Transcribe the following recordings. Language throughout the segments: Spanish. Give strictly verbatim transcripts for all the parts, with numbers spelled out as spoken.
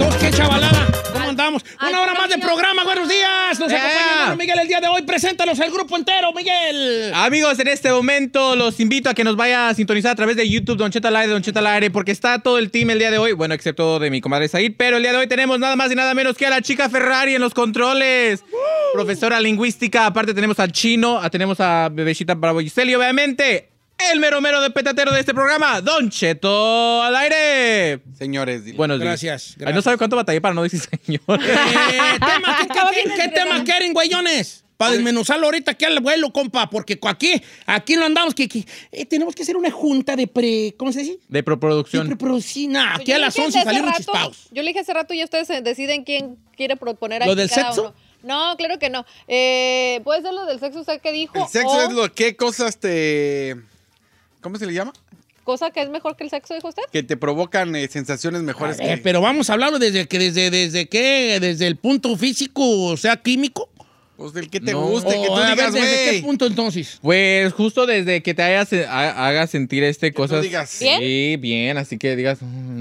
todos, qué chavalada. ¿Cómo andamos? Una hora más de programa, buenos días. Nos acompaña Miguel el día de hoy. Preséntanos el grupo entero, Miguel. Amigos, en este momento los invito a que nos vaya a sintonizar a través de YouTube, Don Cheto al aire, Don Cheto al aire, porque está todo el team el día de hoy. Bueno, excepto de mi comadre Said, pero el día de hoy tenemos nada más y nada menos que a la chica Ferrari en los controles. Uh. Profesora lingüística, aparte tenemos al chino, tenemos a Bebecita Bravo Giselle y obviamente el mero mero de petatero de este programa, Don Cheto al aire. Señores, dile. Buenos Gracias, días. gracias. Ay, no sabe cuánto batallé para no decir señor. Eh, tema, ¿Qué, qué, qué, qué tema quieren, güeyones? Para desmenuzarlo ahorita aquí al vuelo, compa, porque aquí, aquí no andamos, que, que eh, tenemos que hacer una junta de pre... ¿Cómo se dice? De preproducción. De preproducción. Nah, aquí Yo a le las dije once hace salimos rato- chispados. Yo le dije hace rato y ustedes se deciden quién quiere proponer ¿Lo aquí del cada sexo? uno. No, claro que no. Eh, ¿Puede ser lo del sexo usted que dijo? El sexo o es lo que cosas te... ¿Cómo se le llama? cosa que es mejor que el sexo, dijo usted. Que te provocan eh, sensaciones mejores Eh, que... pero vamos a hablarlo desde que desde desde qué, desde el punto físico, o sea, químico. Pues del que te No. guste, que tú O, a ver, digas, ¿desde qué güey. punto entonces? Pues justo desde que te hagas, ha- hagas sentir este tú cosas. digas. ¿Bien? Sí, bien, así que digas.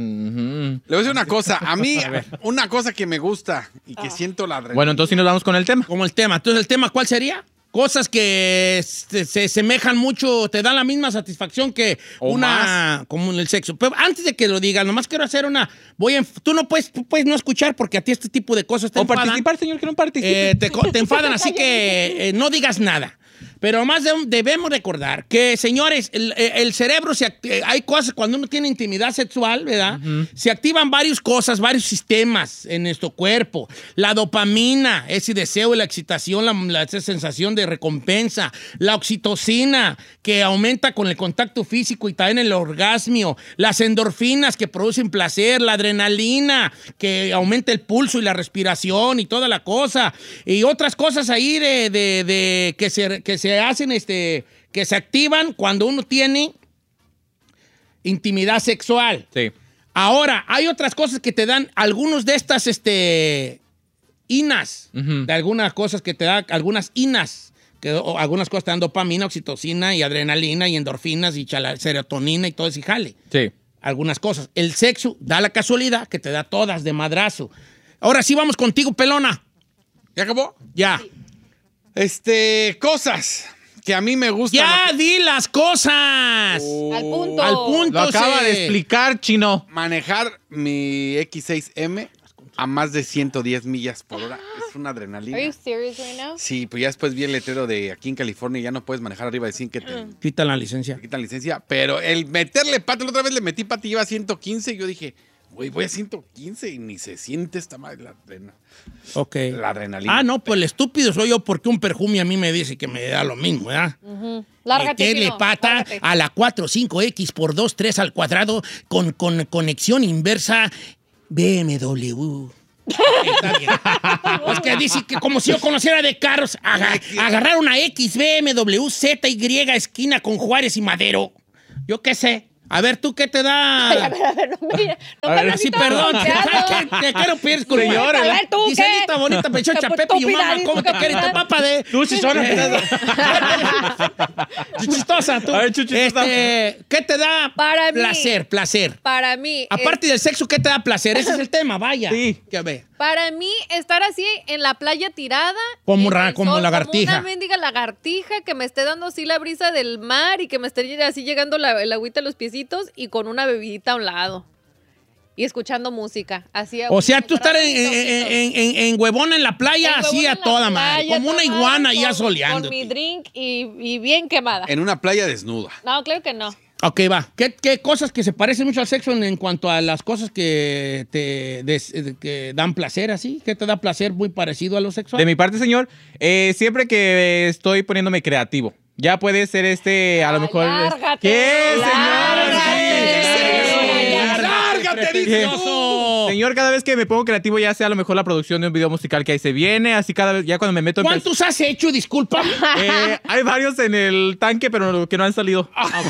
mm, Le voy a decir una cosa. A mí, una cosa que me gusta y que siento la adrenalina. Bueno, entonces sí nos vamos con el tema. Como el tema. Entonces, ¿el tema cuál sería? Cosas que se, se semejan mucho, te dan la misma satisfacción que O una... más. Como en el sexo. Pero antes de que lo digas, nomás quiero hacer una... Voy a, tú no puedes, tú puedes no escuchar porque a ti este tipo de cosas te O enfadan. participar, señor, que no participe. Eh, te, co- te enfadan, así que eh, no digas nada. Pero más de- debemos recordar que, señores, el, el cerebro, se act- eh, hay cosas, cuando uno tiene intimidad sexual, ¿verdad? Se activan varias cosas, varios sistemas en nuestro cuerpo. La dopamina, ese deseo y la excitación, la, la- esa sensación de recompensa. La oxitocina, que aumenta con el contacto físico y también el orgasmio. Las endorfinas, que producen placer. La adrenalina, que aumenta el pulso y la respiración y toda la cosa. Y otras cosas ahí de, de- de que se, que se hacen, este, que se activan cuando uno tiene intimidad sexual. Sí. Ahora, hay otras cosas que te dan algunos de estas, este, inas, Ujú. de algunas cosas que te dan, algunas inas, que o algunas cosas te dan dopamina, oxitocina y adrenalina y endorfinas y chala- serotonina y todo ese jale. Sí. Algunas cosas. El sexo da la casualidad que te da todas de madrazo. Ahora sí vamos contigo, pelona. ¿Ya acabó? Ya. Este, cosas que a mí me gustan. Ya di las cosas. Oh. Al punto. Al punto. Lo acaba se- de explicar, chino. Manejar mi equis seis eme a más de ciento diez millas por hora es una adrenalina. Are you serious right now? Sí, pues ya después vi el letrero de aquí en California, ya no puedes manejar arriba de cien que te, Quita la licencia. te quitan licencia. Pero el meterle pata, la otra vez le metí pata y iba a ciento quince y yo dije, güey, voy a ciento quince y ni se siente esta madre la, adrena- Ok. la adrenalina. Ah, no, pues el estúpido soy yo porque un perfume a mí me dice que me da lo mismo, ¿verdad? Lárgate, Meterle Chino, pata lárgate. a la cuatro cinco equis por dos tres al cuadrado con, con conexión inversa B M W. Está bien. Es que dice que como si yo conociera de carros, aga- agarrar una X B M W Z Y esquina con Juárez y Madero. Yo qué sé. A ver, ¿tú qué te da? Ay, a ver, a ver, no me, no A me ver, Sí, necesitas perdón. bloqueado. Te, te quiero pedir disculpas. Señor, A ver, ¿tú qué? Giselita bonita, pechocha, Qué Pepe y estúpida, mamá. ¿Cómo te dice, quieres? Tu papá de... Tú, chichona. Chistosa, tú. A ver, chuchitosa. Este, ¿qué te da Para mí. placer, placer? Para mí, Aparte del sexo, ¿qué te da placer? Ese es el tema, vaya. Sí. Que ve. para mí estar así en la playa tirada. Como en ra- el como sol, lagartija. Como una mendiga lagartija que me esté dando así la brisa del mar y que me esté así llegando la, el agüita a los piecitos y con una bebidita a un lado. Y escuchando música. Así a O sea, tú gusto, estar en, bracitos, en, ojitos. en, en- en huevona en la playa, En así huevona a en la toda madre. playa, Como una toda iguana madre, ya con- soleando. Con mi drink y, y bien quemada. En una playa desnuda. No, claro que no. Ok, va. ¿Qué, qué cosas que se parecen mucho al sexo en, en cuanto a las cosas que te des- eh, que dan placer así? ¿Qué te da placer muy parecido a lo sexual? De mi parte, señor, eh, siempre que estoy poniéndome creativo. Ya puede ser este, a lo Ay, mejor. lárgate, ¿Qué, lárgate. señor? ¡Lárgate, dice! ¡Precioso! Señor, cada vez que me pongo creativo, ya sea a lo mejor la producción de un video musical que ahí se viene, así cada vez, ya cuando me meto en... ¿Cuántos has hecho? Disculpa. Eh, hay varios en el tanque, pero que no han salido.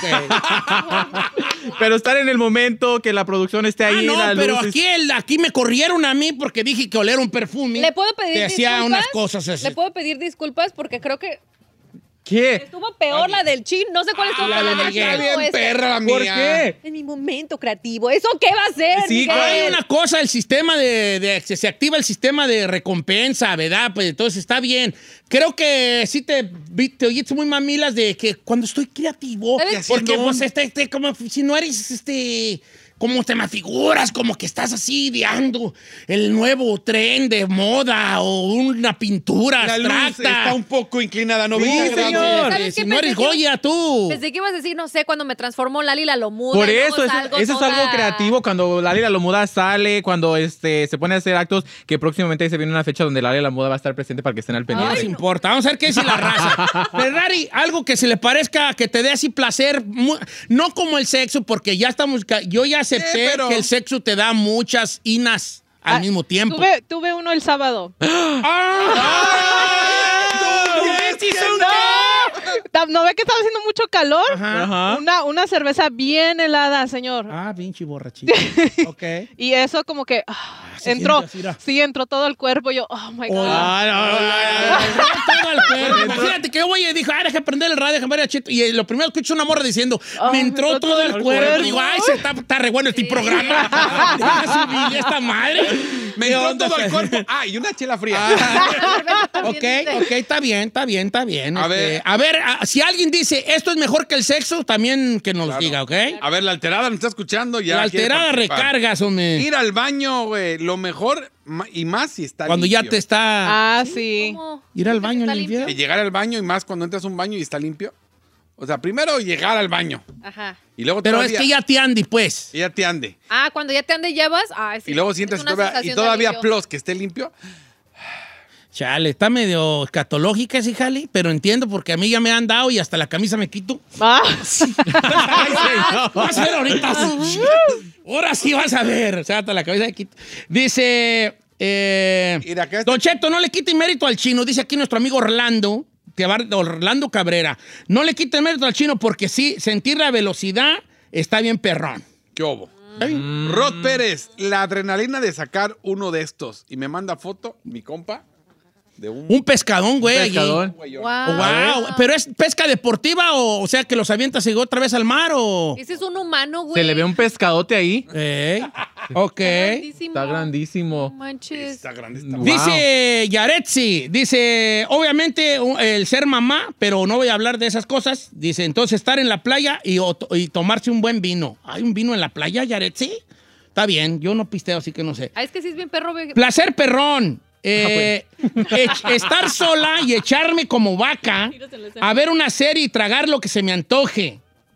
Pero estar en el momento, que la producción esté ahí. Ah, no, las pero luces. aquí, el- aquí me corrieron a mí porque dije que oler un perfume. ¿Le puedo pedir Te hacía disculpas? unas cosas así. ¿Le puedo pedir disculpas? Porque creo que ¿Qué? Estuvo peor la del chin. No sé cuál estuvo la peor, de la del Miguel. chin. Está bien Este. perra la mía. ¿Por qué? En mi momento creativo. ¿Eso qué va a ser, Sí, Miguel? Hay una cosa, el sistema de, de- se, se activa el sistema de recompensa, ¿verdad? Pues entonces está bien. Creo que sí te, vi- te oíste muy mamilas de que cuando estoy creativo, ¿Sabes? porque Haciendo pues un- este, este, como si no eres este, como te me figuras, como que estás así ideando el nuevo tren de moda o una pintura La luz abstracta. está un poco inclinada, no Sí, veinte señor. grados. ¿Sabes Si qué? no eres Pensé que- Goya, tú. Pensé que ibas a decir, no sé, cuando me transformo Lali la Lomuda. Por y luego eso, eso, salgo eso es toda- algo creativo. Cuando Lali la Lomuda sale, cuando este, se pone a hacer actos, que próximamente se viene una fecha donde Lali la Lomuda va a estar presente para que estén al No pendiente. nos importa. Vamos a ver qué dice la raza. Ferrari, algo que se le parezca, que te dé así placer, mu- no como el sexo, porque ya estamos, ca- yo ya acepté Eh, pero- que el sexo te da muchas inas al Ah, mismo tiempo. Tuve, tuve uno el sábado. ¡Ah! ¿Qué hizo un qué? Ta- ¿No ve que estaba haciendo mucho calor? Ajá. Ajá. Una, una cerveza bien helada, señor. Ah, pinche borrachito. Ok. Y eso como que ah, se entró. siente así, mira. Sí, entró todo el cuerpo. Yo, oh my God. Ah, no, no, no, no, todo el cuerpo. Imagínate que voy y dijo, ah, deja prender el radio, déjame ver a Cheto. Y eh, lo primero que escucho una morra diciendo, Ah, me entró todo el cuerpo. Digo, ay, se está, está re bueno este programa. Deja subirle a esta madre. Me ¿Qué entró onda, todo el Fer? cuerpo. Ah, y una chela fría. Ok, ok, está bien, está bien, está bien. A Este, ver. a ver, a- si alguien dice esto es mejor que el sexo, también que nos lo Claro. diga, ¿ok? A ver, la alterada me está escuchando ya. La quiere alterada participar. recargas, hombre. Ir al baño, güey, lo mejor ma- y más si está Cuando ya limpio. te está... Ah, sí. ¿Cómo? Ir al baño Está en el limpio. infierno. Y llegar al baño y más cuando entras a un baño y está limpio. O sea, primero llegar al baño Ajá. y luego Pero todavía, es que ya te andi, pues. y ya te ande. Ah, cuando ya te ande ya vas. Ah, sí. Y luego Es sientas y una todavía, y sensación de todavía alivio. plus que esté limpio. Chale, está medio escatológica ese jale, pero entiendo porque a mí ya me han dado y hasta la camisa me quito. Ah, Vas a ver ahorita. Ahora sí vas a ver. O sea, hasta la cabeza de quito. Dice. Eh, Mira, acá está- Don Cheto, no le quite mérito al chino. Dice aquí nuestro amigo Orlando, que va- Orlando Cabrera. No le quite mérito al chino porque sí, sentir la velocidad está bien perrón. ¿Qué hubo? ¿Está bien? Rod Pérez, la adrenalina de sacar uno de estos. Y me manda foto, mi compa, de un... Un pescadón, güey. allí. Pescadón. güeyón. Wow. Wow. ¿Pero es pesca deportiva o, o sea, que los avientas y otra vez al mar o...? Ese es un humano, güey. Se le ve un pescadote ahí. Ey, ok. Grandísimo. Está No grandísimo. manches. Está grande esta Wow. Dice Yaretsi, dice, obviamente u- el ser mamá, pero no voy a hablar de esas cosas. Dice, entonces estar en la playa y, o- y tomarse un buen vino. ¿Hay un vino en la playa, Yaretsi? Está bien, yo no pisteo, así que no sé. Ah, es que sí es bien perro. ve- Placer perrón. Eh, ech- estar sola y echarme como vaca a ver una serie y tragar lo que se me antoje.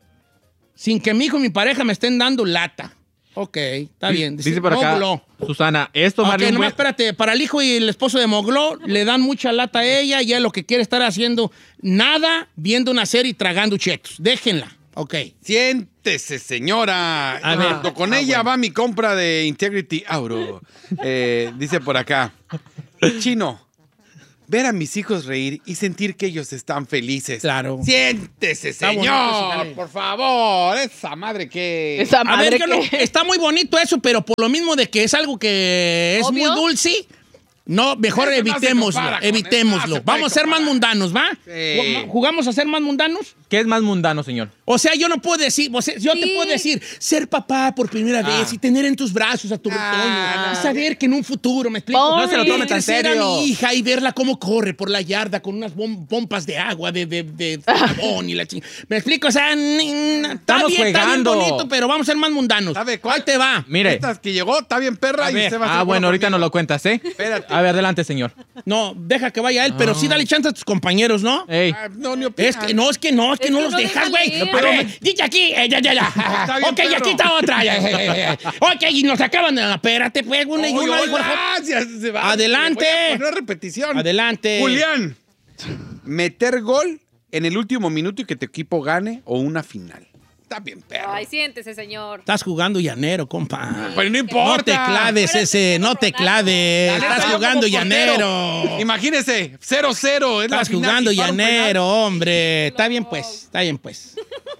Sin que mi hijo y mi pareja me estén dando lata. Ok, está bien. Dice por acá, Moglo. Susana, esto Ok, Marlene, nomás buen- espérate, para el hijo y el esposo de Mogló le dan mucha lata a ella y ella lo que quiere estar haciendo nada, viendo una serie y tragando chetos. Déjenla, ok. Siéntese, señora. A Y ver. junto con ella va mi compra de Integrity Auro. Eh, dice por acá, Chino, ver a mis hijos reír y sentir que ellos están felices. Claro. Siéntese, Está bonito, señor, jale. por favor. Esa madre que... esa A madre ver, que no- que... está muy bonito eso, pero por lo mismo de que es algo que es ¿Obvio? muy dulce, no, mejor Eso no se evitémoslo, compara con evitémoslo. eso, no se Vamos a ser puede más comparar. mundanos, ¿va? Sí. ¿Jugamos a ser más mundanos? ¿Qué es más mundano, señor? O sea, yo no puedo decir, o sea, yo te Sí. puedo decir, ser papá por primera Ah. vez y tener en tus brazos a tu retoño y saber que en un futuro, me explico, No se lo tome tan crecer a serio. mi hija y verla cómo corre por la yarda con unas bom- pompas de agua, de, de, de jabón y la chingada. Me explico, o sea, n- n- está Estamos bien, está bien jugando. bonito, pero vamos a ser más mundanos. ¿Sabe cuál? Ahí te va. Mire. Estas que llegó, está bien perra A y ver. usted va a ser Ah, bueno, ahorita conmigo. nos lo cuentas, ¿eh? Espérate. A ver, adelante, señor. No, deja que vaya él, pero sí dale chance a tus compañeros, ¿no? Ey. Ah, no, ni opinan. Es que no, es que no, es que Es no que los no dejas, dejan güey. leer. A ver, dice aquí, eh, ya, ya, ya. bien, Ok, y perro. aquí está otra. ya, ya, ya, ya. Ok, y nos acaban de... Espérate, pues, una y Oye, una. oye, hijo de- ah, ya se va. Adelante. Le voy a poner repetición. Adelante. Julián, meter gol en el último minuto y que tu equipo gane o una final. Está bien, perro. Ay, siéntese, señor. Estás jugando llanero, compa. Pero no No importa. te claves Fuera ese, Cristiano no te Ronaldo. claves. La neta, Estás yo jugando como portero. llanero. Imagínese, cero cero. Es la Estás final, jugando y para un llanero, hombre. Está bien, pues. Está bien, pues.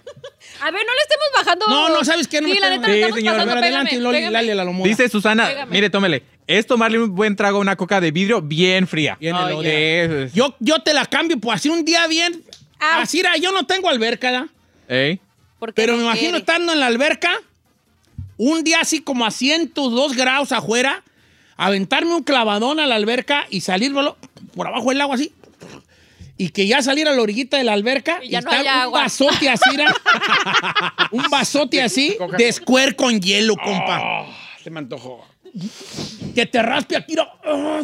A ver, no le estemos bajando. No, no, ¿sabes qué? No sí, me la tengo- neta, le Sí, estamos señor. A ver, pasando. adelante, Pégame, Loli, pégame. Lali, la lomuda. Dice Susana, Pégame. mire, tómele. Esto, Marlene, un buen trago, una coca de vidrio bien fría. Bien Ay, elodie. eh, Yo, yo te la cambio, pues así un día bien Así era, yo no tengo alberca, ¿da? ¿Eh? ¿Por qué Pero no me imagino quiere? estando en la alberca, un día así como a ciento dos grados afuera, aventarme un clavadón a la alberca y salir por abajo del agua así. Y que ya salir a la orillita de la alberca Y y, ya no estar haya un agua. vasote así, ¿ra? un vasote así de square con hielo, compa. Oh, se me antojó. Que te raspe aquí. ¿No?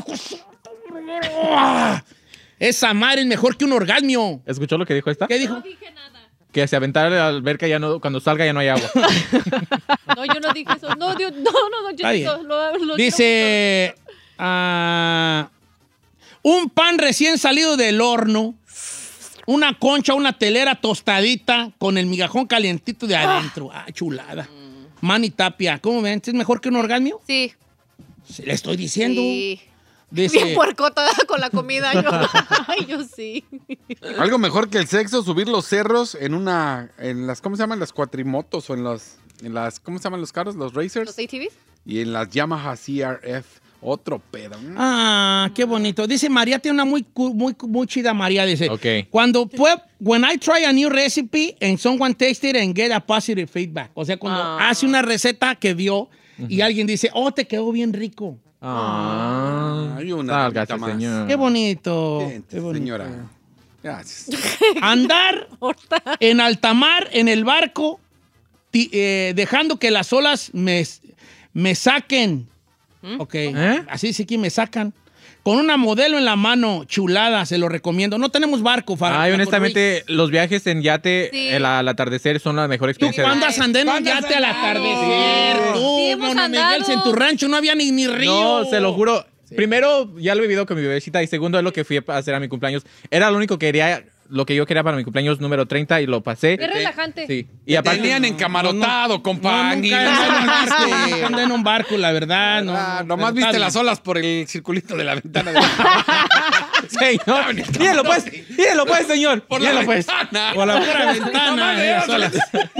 Ah, esa madre es mejor que un orgasmio. ¿Escuchó lo que dijo esta? ¿Qué dijo? No dije nada. Que se aventara a la alberca ya no, cuando salga ya no hay agua. No, yo no dije eso. No, Dios, no, no, no, Está bien. Chito, lo, lo Dice, ah, un pan recién salido del horno, una concha, una telera tostadita con el migajón calientito de adentro. Ah, chulada. Manny Tapia, ¿cómo ven? ¿Es mejor que un orgasmio? Sí. Se le estoy diciendo. Sí. Dice, Bien puercota con la comida. Yo, ay, yo sí. Algo mejor que el sexo, subir los cerros en una, en las, ¿cómo se llaman? Las cuatrimotos o en los, en las, ¿cómo se llaman los carros? Los racers. ¿Los A T Vs? Y en las Yamaha C R F, otro pedo. Mm. ah, qué bonito. Dice María, tiene una muy, cu- muy, muy chida María, dice. Ok. Cuando pue- when I try a new recipe and someone taste it and get a positive feedback. O sea, cuando Ah. hace una receta que vio y alguien dice, oh, te quedó bien rico. Ah, Hay una sálgase, bonita más. señor. Qué bonito. Siéntese, Qué bonito. señora. Gracias. Andar en alta mar, en el barco, ti- eh, dejando que las olas me, me saquen. Ok. ¿Eh? Así sí que me sacan. Con una modelo en la mano, chulada, se lo recomiendo. No tenemos barco, Farah. Ay, honestamente, los viajes en yate Sí. el, al atardecer son la mejor Tú experiencia. andas andando en ¿Cuándo has yate al andado? atardecer. Sí. Tú, Sí, hemos Mono Miguel, andado. si en tu rancho no había ni, ni río. No, se lo juro. Primero, ya lo he vivido con mi bebecita. Y segundo, es lo que fui a hacer a mi cumpleaños. Era lo único que quería, lo que yo quería para mi cumpleaños número treinta y lo pasé. Qué relajante. Sí. Y Y aparte, tenían encamarotado, No, compa. ni nunca nada andé en un barco, viste. nunca andé en un barco, la verdad. No, Ah, no, nomás pero viste está las bien. olas por el circulito de la ventana. De... señor. Mírenlo pues, mírenlo pues, señor. Por la Mírenlo pues. ventana. Por la pura ventana. Nomás eh, veo, solas.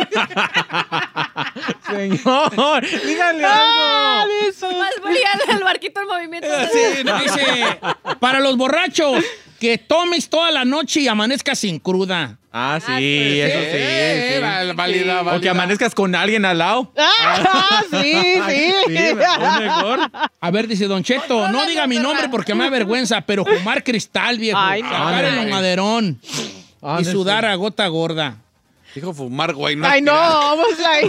Señor, díganle algo. Más brillante el barquito en movimiento. Sí, no, dice, para los borrachos, que tomes toda la noche y amanezcas sin cruda. Ah, sí, Ah, sí. eso sí. Eh, sí. va- válida, O que válida. amanezcas con alguien al lado. Ah, sí, Ay, sí. es mejor. A ver, dice Don Cheto, no diga mi nombre porque me da vergüenza, pero fumar cristal, viejo. Ay, no. Sacar el maderón Ah, y no, sudar sí. a gota gorda. Dijo fumar, güey. No Ay, no, aspirar. vamos ahí.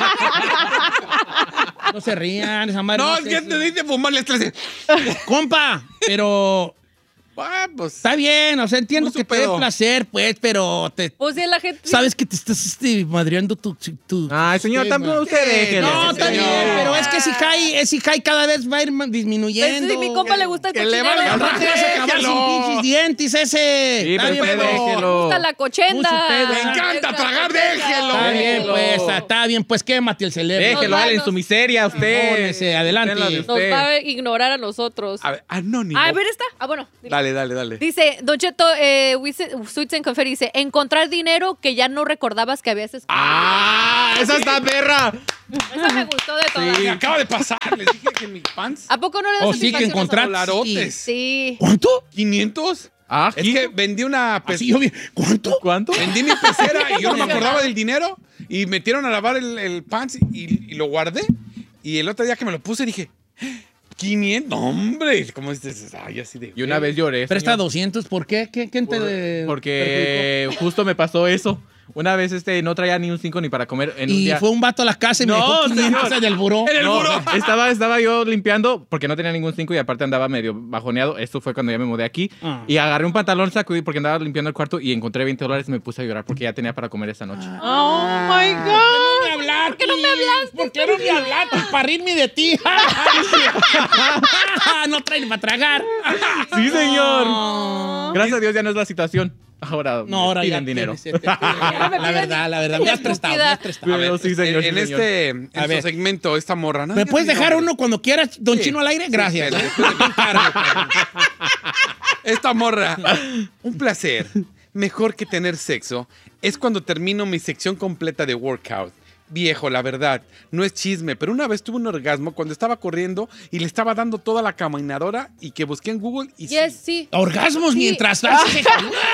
No se rían, esa madre. No, no es se- que te dice fumar le estrés. Compa, pero Ah, pues. está bien, o sea, entiendo Muy su que te dé pedo. placer, pues, pero te, Pues sí, la gente. sabes que te estás este, madreando tu, tu- Ay, señor, Sí, tampoco no. usted déjelo. No, está bien, señor. pero es que si cae, es si cae cada vez va a ir ma- Pues, disminuyendo. si mi compa le gusta el Que le cochinero. valga Al rato vas a acabar sin Déjelo. pinches dientes ese. Sí, Está pero bien, usted pero- déjelo. Me gusta la cochenda. Mucho pedo. Me encanta tragar, déjelo. Está bien, Déjelo. pues, está, está bien, pues quémate el cerebro. Déjelo Nos a él en va, su nos- miseria, usted. Pónese, adelante. Usted en la de Nos usted. va a ignorar a nosotros. A ver, anónimo. A ver, esta. Ah, bueno. Dale, dale, dale. Dice, Don Cheto, eh, Wise- Sweets and Confetti dice, encontrar dinero que ya no recordabas que habías escondido. ¡Ah! ¡Esa está perra! Esa me gustó de todas. Me acaba de pasar. Les dije que mi pants. ¿A poco no le das Oh, sí, que satisfacción a encontrar- Dolarotes. Sí. ¿Cuánto? ¿quinientos? Ah, Es que vendí una Así pecera. yo vi. ¿Cuánto? ¿Cuánto? Vendí mi pecera y yo no me acordaba del dinero. Y metieron a lavar el, el pants y, y lo guardé. Y el otro día que me lo puse dije, quinientos, hombre. ¿Cómo dices? Ay, así de. Y una vez lloré. Presta señor. doscientos, ¿por qué? ¿Qué- ¿Quién te perjudicó? Porque justo me pasó eso. Una vez este no traía ni un cinco ni para comer en un Y día. fue un vato a la casa y me No, dejó quinientos señor. del buró. En el No, buró. estaba, estaba yo limpiando porque no tenía ningún cinco y aparte andaba medio bajoneado. Esto fue cuando ya me mudé aquí. Ah. Y agarré un pantalón, sacudí porque andaba limpiando el cuarto y encontré veinte dólares y me puse a llorar porque ya tenía para comer esa noche. Oh my God. ¿Por qué no me hablaste? ¿Por qué no me hablaste? ¿Por qué no me hablaste? Para reírme de ti. No traen para tragar. Sí, señor. No. Gracias a Dios ya no es la situación. Ahora, No, ahora ya piden dinero. tienes, te- te- La verdad, la verdad. Me has prestado, me has prestado. A ver, Pero sí, señor, en sí, señor. este en A su ver. segmento, esta morra. ¿no? ¿Me digas puedes mi dejar nombre. uno cuando quieras, Don Sí. Chino, al aire? Gracias. Sí, ¿eh? Bien caro. Esta morra. Un placer. Mejor que tener sexo es cuando termino mi sección completa de workout. viejo, la verdad. No es chisme, pero una vez tuve un orgasmo cuando estaba corriendo y le estaba dando toda la caminadora y que busqué en Google y Yes, sí. sí. Orgasmos Sí. mientras haces eso.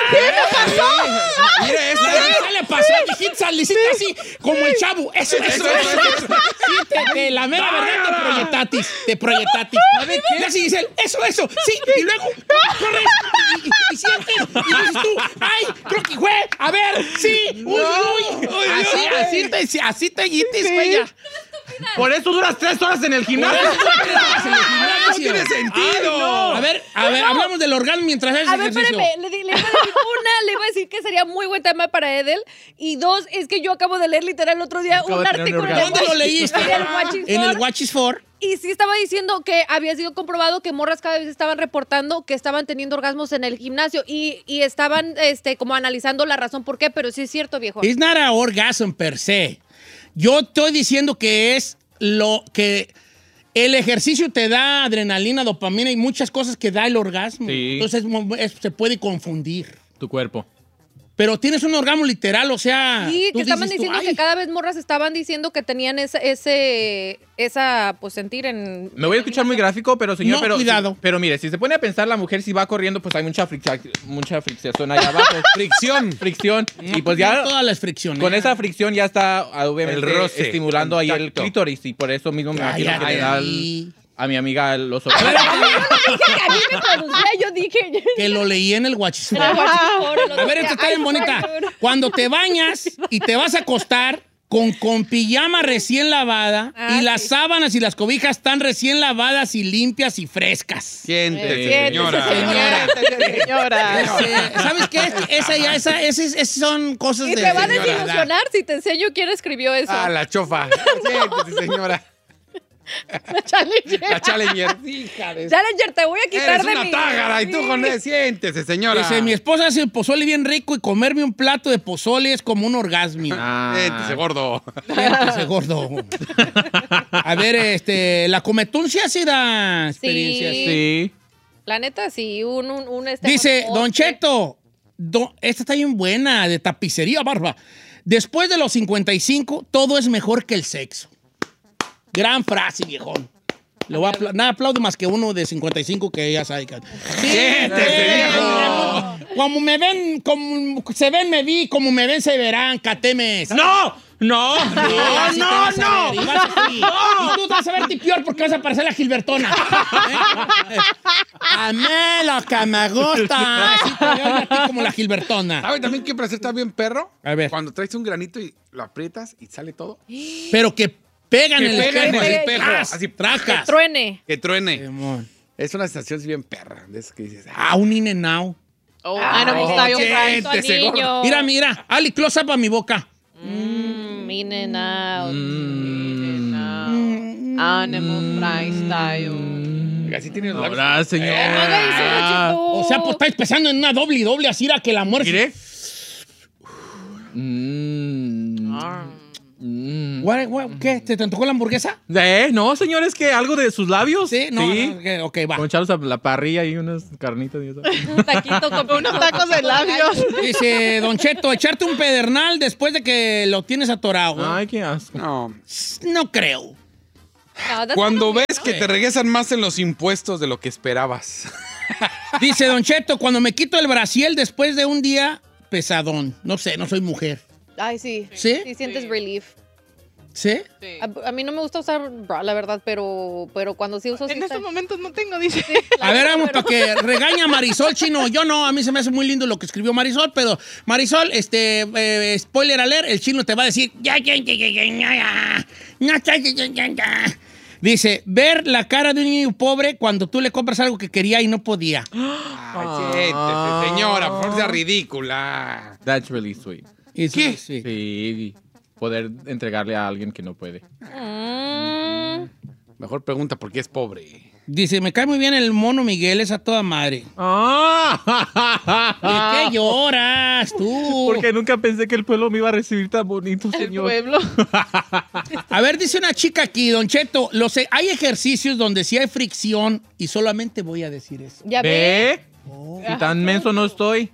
Mira esto. ¿Qué le pasó? Dijiste salicita así, como el chavo. Eso, eso, eso. eso. Sí, te, te, la mera verdad te proyectatis. Te proyectatis. ¿Sabes qué? Y así dice él, eso, eso. Sí, y luego corres y, y, y sientes. Y dices tú, ay, creo que fue. A ver, sí. Uy, uy. Así, así te, así te yites, güey. ya. Por eso duras tres horas en el gimnasio. No tiene sentido. A ver, a ver, hablamos del orgasmo mientras haces A ver, ejercicio. espérame, le, di- le iba a decir una, le iba a decir que sería muy buen tema para Edel. Y dos, es que yo acabo de leer literal el otro día Acabo un de tener un artículo en el orgasmo. ¿Dónde lo Watch- leíste? En el Watch is En el For. Watch is For. Y sí estaba diciendo que había sido comprobado que morras cada vez estaban reportando que estaban teniendo orgasmos en el gimnasio y, y estaban este, como analizando la razón por qué, pero sí es cierto, viejo. It's not a orgasm per se. Yo estoy diciendo que es lo que el ejercicio te da adrenalina, dopamina y muchas cosas que da el orgasmo. Sí. Entonces es- es- se puede confundir. Tu cuerpo. Pero tienes un orgasmo literal, o sea. Sí, tú que estaban dices tú, diciendo "Ay". que cada vez morras estaban diciendo que tenían esa, ese, esa, pues sentir en... Me voy a escuchar muy gráfico, pero señor, No, pero, cuidado. pero mire, si se pone a pensar la mujer si va corriendo, pues hay mucha fricción, mucha fricción ahí abajo. Fricción. Fricción. Y pues ya Todas las fricciones. con esa fricción ya está ah, obviamente El roce, estimulando ahí el contacto. clítoris y por eso mismo me Ay, imagino que ay, le da ay. al- a mi amiga los Yo no dije que a mí me producía, yo dije... Que lo leí en el Watch is For. A A ver, esta está bien bonita. Cuando te bañas y te vas a acostar con, con pijama recién lavada Ah, y las sí. sábanas y las cobijas están recién lavadas y limpias y frescas. Siéntese, Siéntese, señora. señora. Señora. Ese- ¿Sabes qué? Esa ya, esa, esas, esas son cosas Y de te va a señora. desilusionar si te enseño quién escribió eso. Ah, la chofa. Siéntese, señora. La Challenger. La Challenger. Hija de... Challenger, te voy a quitar Eres de una mi... tágara y tú Sí. con él. Siéntese, señora. Dice, mi esposa hace el pozole bien rico y comerme un plato de pozole es como un orgasmo. Ah. Siéntese, gordo. Siéntese, gordo. A ver, este, la cometuncia sí da experiencias. Sí. Sí. La neta, sí, un... un, un este Dice, poste. Don Cheto, do- esta está bien buena, de tapicería barba. Después de los cincuenta y cinco, todo es mejor que el sexo. Gran frase, viejón. Le voy a apla- nada aplaudo más que uno de cincuenta y cinco que ya sabe. que- Siéntese, viejo. Como me ven, como se ven, me vi, como me ven, se verán, catemes. ¡No! ¡No! Sí, ¡No! así te ¡No! vas a ¡No! ver, y vas así. Y tú te vas a verte peor porque vas a parecer la Gilbertona. ¿Eh? A mí lo que me gusta. Así te veo a ti como la Gilbertona. ¿Sabe también qué placer está bien, perro? A ver. Cuando traes un granito y lo aprietas y sale todo. Pero que pegan Que en el pega en espejo. el así, espejo. tras, Así, trajas. Truene. Que truene. Simón. Es una sensación bien perra. De eso que dices, ah, Ah, un in and out. Oh, I know Ay, style qué right. bonito al Siéntese, gordo. niño. Mira, mira. Ali, close up a mi boca. Mm, in and out. Animal fry style. así tiene los labios. Ahora, señor. No haga eso, Nachito. O sea, pues estáis pensando en una doble y doble así era que el amor... Mire. Mm. Mm. What- what- ¿Qué? ¿Te, te antojó la hamburguesa? ¿Eh? No, señor, es que algo de sus labios. Sí, no. Sí. no, ok, ok, va. Con echarlos a la parrilla y unas carnitas y eso. Un taquito con Unos tacos de labios. Dice, Don Cheto, echarte un pedernal después de que lo tienes atorado. Ay, qué asco. No. No creo. No, that's Cuando not ves que te regresan más en los impuestos de lo que esperabas. Dice Don Cheto, cuando me quito el brasiel después de un día pesadón. No sé, no soy mujer. Ay, sí. ¿Sí? Sí, sientes relief. ¿Sí? A, a mí no me gusta usar bra, la verdad, pero, pero cuando sí uso... sí En está- estos momentos no tengo, dice. A ver, vamos, pero- para que regaña a Marisol Chino. Yo no, a mí se me hace muy lindo lo que escribió Marisol, pero Marisol, este, eh, spoiler alert, el chino te va a decir, ya, ya, ya, ya, ya, ya, ya, ya, ya, ya, ya, ya. Dice, ver la cara de un niño pobre cuando tú le compras algo que quería y no podía. Ay, siéntese, señora, por favor, sea ridícula. That's really sweet. Y sí, ¿Qué? sí. Sí, poder entregarle a alguien que no puede. Mm, Mejor pregunta por qué es pobre. Dice, me cae muy bien el mono Miguel, es a toda madre. ¡Ah! ¿De qué lloras tú? Porque nunca pensé que el pueblo me iba a recibir tan bonito, El señor. pueblo. A ver, dice una chica aquí, Don Cheto, los, hay ejercicios donde sí hay fricción y solamente voy a decir eso. ya ve. ¿Ve? Y tan menso no estoy.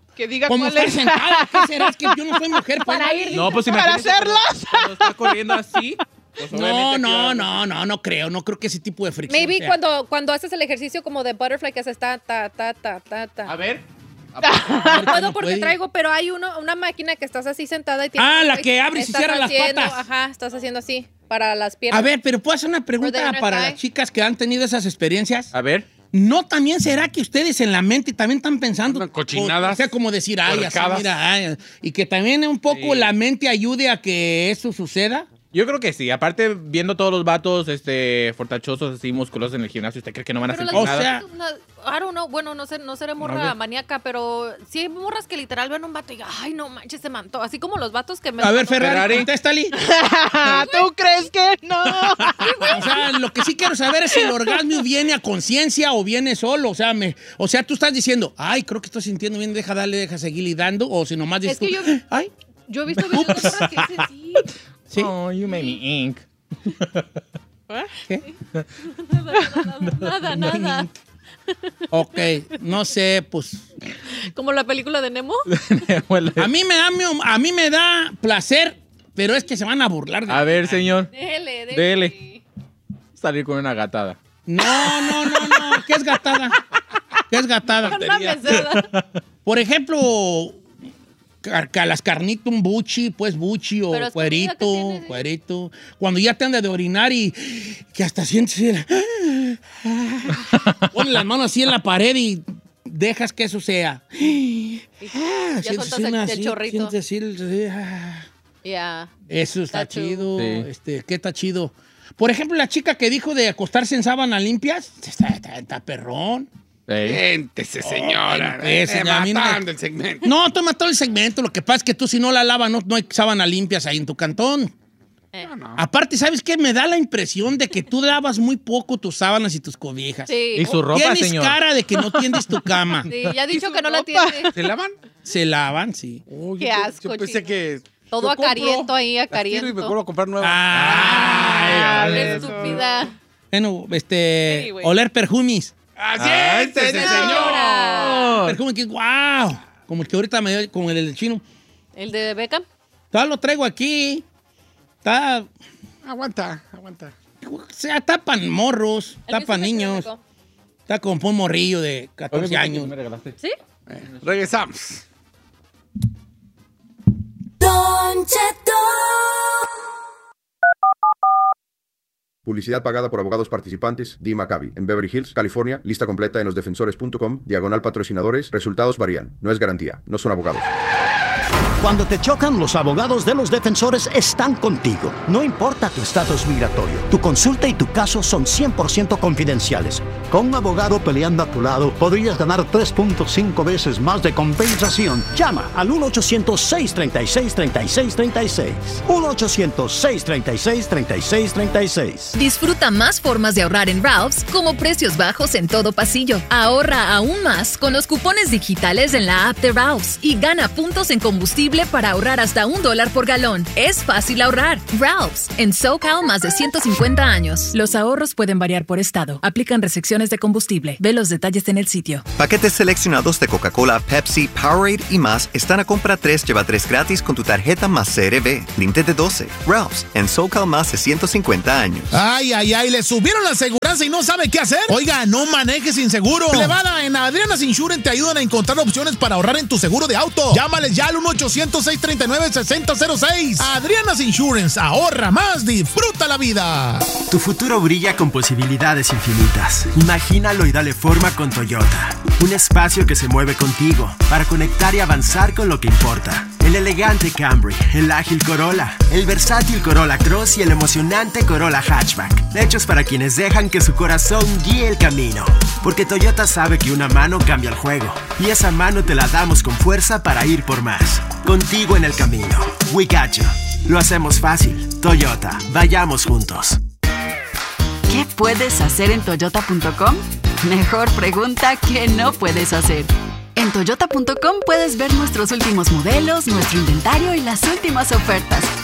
Que diga Como cuál estar es. sentada, ¿qué será? Es que yo no soy mujer para, Para ir. No, pues Para imagínese hacerlas. Cuando, cuando está corriendo así. Pues No, obviamente no, aquí va- no, no, no creo. No creo que ese tipo de fricción Maybe sea. cuando, cuando haces el ejercicio como de butterfly que haces ta, ta, ta, ta, ta, ta. A ver. Ahorita Puedo no porque puede. traigo, pero hay uno, una máquina que estás así sentada y tienes... Ah, la que abre y se estás cierra las haciendo- patas. Ajá, estás haciendo así para las piernas. A ver, pero puedo hacer una For the pregunta inner para thigh. las chicas que han tenido esas experiencias. A ver. ¿No también será que ustedes en la mente también están pensando? Andan cochinadas, O sea, como decir, ay, así, puercadas. mira, ay, y que también un poco Sí. la mente ayude a que eso suceda. Yo creo que sí. Aparte, viendo todos los vatos este, fortachosos, así, musculosos en el gimnasio, ¿usted cree que no van a Pero sentir O las nada? sea- morras, una- I don't know, bueno, no sé, no seré A morra ver. maníaca, pero sí hay morras que literal ven un vato y ay, no manches, se mantó. Así como los vatos que me... A ver, Ferrari, Ferrari. contéstale. ¿Tú crees que no? O sea, lo que sí quiero saber es si el orgasmo viene a conciencia o viene solo. O sea, me, o sea, tú estás diciendo, ay, creo que estoy sintiendo bien, deja darle, deja seguirle dando. O si nomás dices Es que tú, yo- ay, Yo he visto videos de morras que dicen, sí. sí. Oh, you made me ink. ¿Qué? Nada, nada. Ok, no sé, pues. Como la película de Nemo. A mí me da, mi- a mí me da placer, pero es que se van a burlar de A ver, señor. Dele, dele. Dele. Salir con una gatada. No, no, no, no. ¿Qué es gatada? ¿Qué es gatada? Una mesada. Por ejemplo, car- ca- las carnitas, un buchi, pues buchi o Pero es comida, ¿qué cuerito, tiene? cuerito. Cuando ya te anda de orinar y que hasta sientes el- pones las manos así en la pared y dejas que eso sea. Ah, Ya sientes sueltas el- una el así, chorrito. sientes así el- ah. Ya. Eso está, Está chido. Sí. Este, ¿qué está chido? Por ejemplo, la chica que dijo de acostarse en sábanas limpias, está, está- está perrón. Ey. Siéntese, señora. bueno, pues, Eh, a mí no me- matando el segmento. No, tú mató el segmento. Lo que pasa es que tú si no la lavas, no, no hay sábanas limpias ahí en tu cantón. No, no. Aparte, ¿sabes qué? Me da la impresión de que tú lavas muy poco tus sábanas y tus cobijas. Sí. Y su ropa, Tienes señor. cara de que no tiendes tu cama. Sí, ya ha dicho su que no la ropa? tiene. ¿Se lavan? Se lavan, sí. Oh, yo Qué pe- asco, Yo pensé chino. que... Todo yo compro, acariento ahí, las tiro acariento. y me vuelvo a comprar nuevas. Ah, Ay, Qué ay, estúpida. bueno, este, Anyway. oler perfumes. ¡Así Ah, es, ese señor. señor! Perfume que, wow. Como el que ahorita me dio, como el del chino. ¿El de Beckham? Todavía lo traigo aquí. Está, Aguanta, aguanta. o sea, tapan morros, El mío tapan sí me niños. quedó. Está como un morrillo de catorce años. Me regalaste. ¿Sí? Eh, regresamos. Don Cheto. Publicidad pagada por abogados participantes. Dee Maccabi, en Beverly Hills, California. Lista completa en losdefensores punto com. Diagonal patrocinadores. Resultados varían. No es garantía. No son abogados. Cuando te chocan, los abogados de los defensores están contigo. No importa tu estatus migratorio, tu consulta y tu caso son cien por ciento confidenciales. Con un abogado peleando a tu lado, podrías ganar tres punto cinco veces más de compensación. Llama al uno ochocientos, seis treinta y seis, treinta y seis treinta y seis. uno ochocientos, seis treinta y seis, treinta y seis treinta y seis. Disfruta más formas de ahorrar en Ralph's, como precios bajos en todo pasillo. Ahorra aún más con los cupones digitales en la app de Ralph's y gana puntos en combustible para ahorrar hasta un dólar por galón. Es fácil ahorrar. Ralph's, en SoCal más de ciento cincuenta años. Los ahorros pueden variar por estado. Aplican restricciones de combustible. Ve los detalles en el sitio. Paquetes seleccionados de Coca-Cola, Pepsi, Powerade y más están a compra tres, lleva tres gratis con tu tarjeta más C R B. Límite de doce. Ralph's, en SoCal más de ciento cincuenta años. Ay, ay, ay, le subieron la aseguranza y no sabe qué hacer. Oiga, no manejes sin seguro. Plebada, en Adriana's Insurance te ayudan a encontrar opciones para ahorrar en tu seguro de auto. Llámales ya al uno ochocientos, seis treinta y nueve, sesenta cero seis. Adriana's Insurance, ahorra más, disfruta la vida. Tu futuro brilla con posibilidades infinitas. Imagínalo y dale forma con Toyota. Un espacio que se mueve contigo para conectar y avanzar con lo que importa. El elegante Camry, el ágil Corolla, el versátil Corolla Cross y el emocionante Corolla Hatchback. Hechos para quienes dejan que su corazón guíe el camino. Porque Toyota sabe que una mano cambia el juego. Y esa mano te la damos con fuerza para ir por más. Contigo en el camino. We got you. Lo hacemos fácil. Toyota, vayamos juntos. ¿Qué puedes hacer en toyota punto com? Mejor pregunta que no puedes hacer. En toyota punto com puedes ver nuestros últimos modelos, nuestro inventario y las últimas ofertas.